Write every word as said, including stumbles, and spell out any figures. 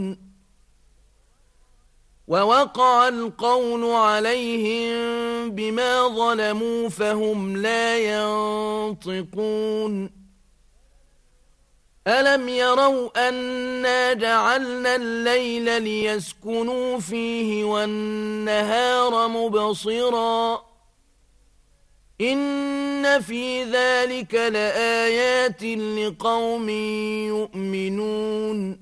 ووقع القول عليهم بما ظلموا فهم لا ينطقون ألم يروا أنا جعلنا الليل ليسكنوا فيه والنهار مبصرا إن في ذلك لآيات لقوم يؤمنون